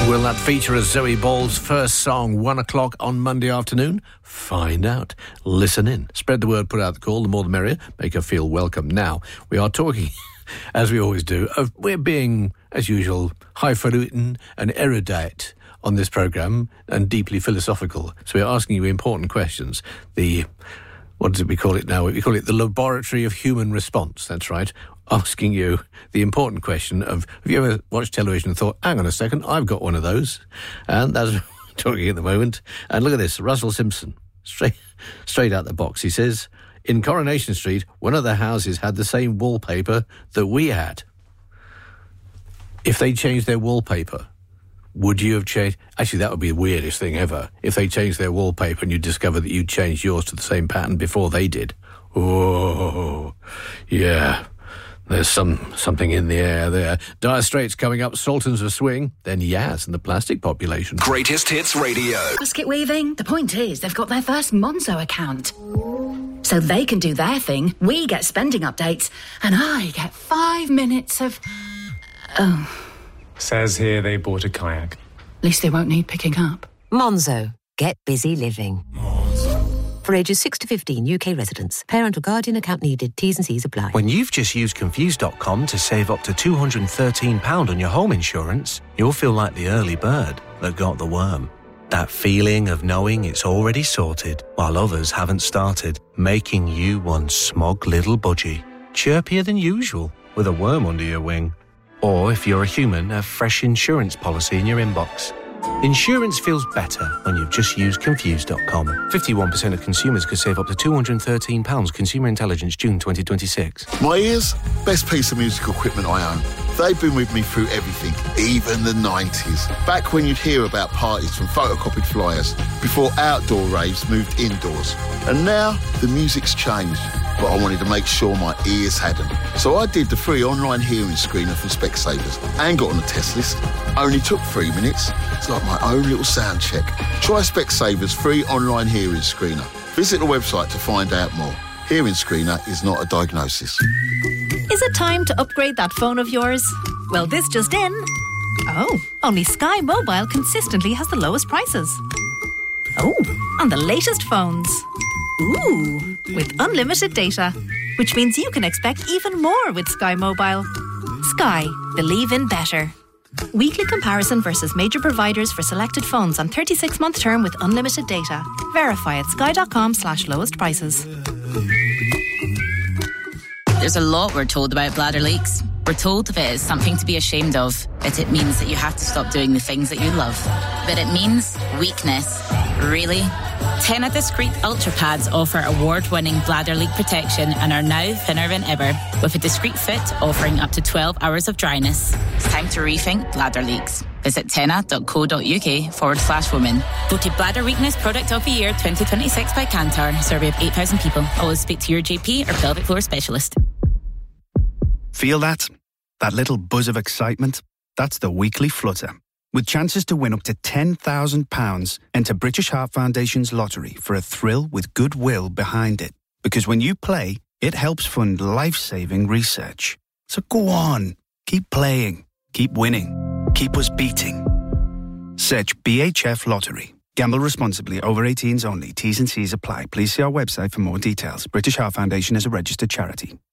Will that feature as Zoe Ball's first song, 1 o'clock on Monday afternoon? Find out. Listen in. Spread the word, put out the call, the more the merrier. Make her feel welcome. Now, we are talking, as we always do, we're being, as usual, highfalutin and erudite on this programme and deeply philosophical. So we're asking you important questions. What do we call it now? We call it the laboratory of human response. That's right. Asking you the important question of, have you ever watched television and thought, hang on a second, I've got one of those? And that's what we're talking at the moment. And look at this, Russell Simpson, straight out the box. He says, in Coronation Street, one of the houses had the same wallpaper that we had. If they changed their wallpaper, would you have changed? Actually, that would be the weirdest thing ever. If they changed their wallpaper and you discovered that you changed yours to the same pattern before they did. Oh, yeah. There's something in the air there. Dire Straits coming up, Sultans of Swing, then Yaz and the Plastic Population. Greatest Hits Radio. Basket weaving. The point is, they've got their first Monzo account. So they can do their thing, we get spending updates, and I get 5 minutes of... Oh. Says here they bought a kayak. At least they won't need picking up. Monzo. Get busy living. For ages 6 to 15 UK residents. Parent or guardian account needed. T's and C's apply. When you've just used Confused.com to save up to £213 on your home insurance, you'll feel like the early bird that got the worm. That feeling of knowing it's already sorted while others haven't started, making you one smug little budgie. Chirpier than usual with a worm under your wing. Or if you're a human, a fresh insurance policy in your inbox. Insurance feels better when you've just used Confused.com. 51% of consumers could save up to £213. Consumer Intelligence, June 2026. My ears, best piece of musical equipment I own. They've been with me through everything, even the 90s. Back when you'd hear about parties from photocopied flyers, before outdoor raves moved indoors. And now, the music's changed, but I wanted to make sure my ears hadn't. So I did the free online hearing screener from Specsavers and got on the test list. Only took 3 minutes. It's like my own little sound check. Try Specsavers free online hearing screener. Visit the website to find out more. Hearing screener is not a diagnosis. Is it time to upgrade that phone of yours? Well, this just in. Oh, only Sky Mobile consistently has the lowest prices. Oh, on the latest phones. Ooh, with unlimited data, which means you can expect even more with Sky Mobile. Sky, believe in better. Weekly comparison versus major providers for selected phones on 36-month term with unlimited data. Verify at sky.com/lowest prices. There's a lot we're told about bladder leaks. We're told if it is something to be ashamed of, that it means that you have to stop doing the things that you love. But it means weakness. Really? Tena Discreet Ultra Pads offer award-winning bladder leak protection and are now thinner than ever, with a discreet fit offering up to 12 hours of dryness. It's time to rethink bladder leaks. Visit tena.co.uk/women. Voted Bladder Weakness Product of the Year 2026 by Kantar. Survey of 8,000 people. Always speak to your GP or pelvic floor specialist. Feel that? That little buzz of excitement? That's the weekly flutter. With chances to win up to £10,000, enter British Heart Foundation's lottery for a thrill with goodwill behind it. Because when you play, it helps fund life-saving research. So go on, keep playing, keep winning, keep us beating. Search BHF Lottery. Gamble responsibly. Over 18s only. T's and C's apply. Please see our website for more details. British Heart Foundation is a registered charity.